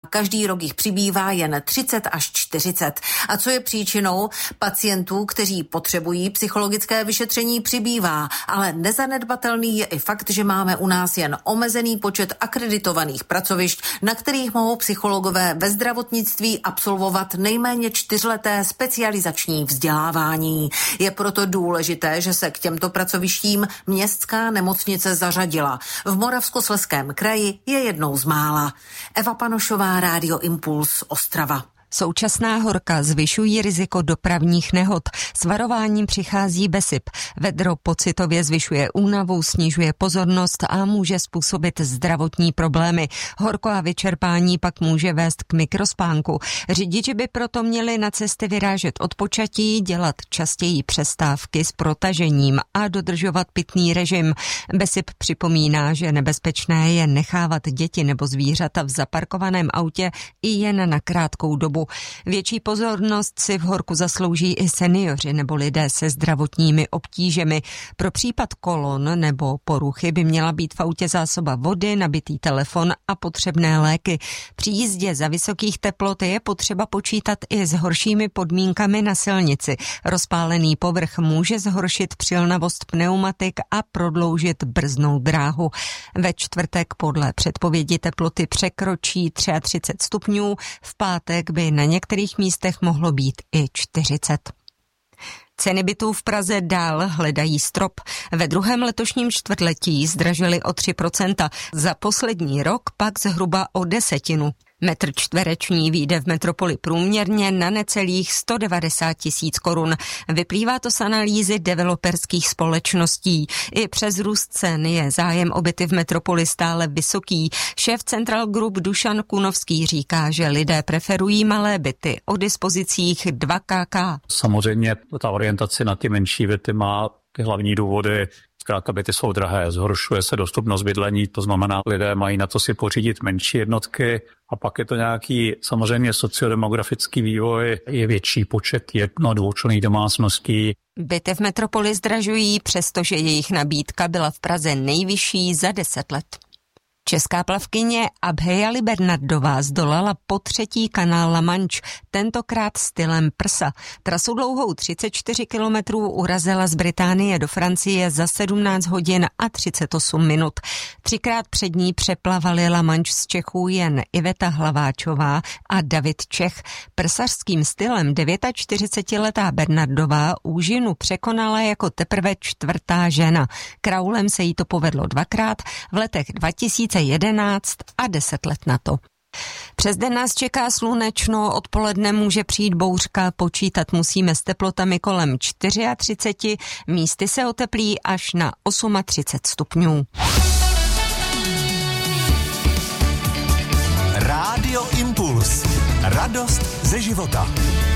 Každý rok jich přibývá jen 30 až 40. A co je příčinou? Pacientů, kteří potřebují psychologické vyšetření, přibývá, ale nezanedbatelný je i fakt, že máme u nás jen omezený počet akreditovaných pracovišť, na kterých mohou psychologové ve zdravotnictví absolvovat nejméně 4leté specializační vzdělávání. Je proto důležité, že se k těmto pracovištím městská nemocnice zařadila. V Moravskoslezském kraji je jednou z mála. Eva Panošová, Rádio Impuls, Ostrava. Současná horka zvyšují riziko dopravních nehod. S varováním přichází BESIP. Vedro pocitově zvyšuje únavu, snižuje pozornost a může způsobit zdravotní problémy. Horko a vyčerpání pak může vést k mikrospánku. Řidiči by proto měli na cesty vyrážet od počatí, dělat častěji přestávky s protažením a dodržovat pitný režim. BESIP připomíná, že nebezpečné je nechávat děti nebo zvířata v zaparkovaném autě i jen na krátkou dobu. Větší pozornost si v horku zaslouží i seniori nebo lidé se zdravotními obtížemi. Pro případ kolon nebo poruchy by měla být v autě zásoba vody, nabitý telefon a potřebné léky. Při jízdě za vysokých teplot je potřeba počítat i s horšími podmínkami na silnici. Rozpálený povrch může zhoršit přilnavost pneumatik a prodloužit brzdnou dráhu. Ve čtvrtek podle předpovědi teploty překročí 33 stupňů, v pátek by na některých místech mohlo být i 40. Ceny bytů v Praze dál hledají strop. Ve druhém letošním čtvrtletí zdražily o 3%, za poslední rok pak zhruba o 10%. Metr čtvereční vyjde v metropoli průměrně na necelých 190 000 korun. Vyplývá to z analýzy developerských společností. I přes růst cen je zájem o byty v metropoli stále vysoký. Šéf Central Group Dušan Kunovský říká, že lidé preferují malé byty o dispozicích 2 kk. Samozřejmě ta orientace na ty menší byty má ty hlavní důvody. Zkrátka byty jsou drahé, zhoršuje se dostupnost bydlení, to znamená, lidé mají na to si pořídit menší jednotky a pak je to nějaký samozřejmě sociodemografický vývoj, je větší počet 1- a 2členných domácností. Byty v metropoli zdražují, přestože jejich nabídka byla v Praze nejvyšší za 10 let. Česká plavkyně Abhejali Bernardová zdolala potřetí kanál La Manche, tentokrát stylem prsa. Trasu dlouhou 34 kilometrů urazila z Británie do Francie za 17 hodin a 38 minut. 3krát před ní přeplavali La Manche z Čechů jen Iveta Hlaváčová a David Čech. Prsařským stylem 49letá Bernardová úžinu překonala jako teprve 4. žena. Kraulem se jí to povedlo 2krát v letech 2011 a 10 let na to. Přes den nás čeká slunečno, odpoledne může přijít bouřka, počítat musíme s teplotami kolem 34, místy se oteplí až na 38 stupňů. Rádio Impuls. Radost ze života.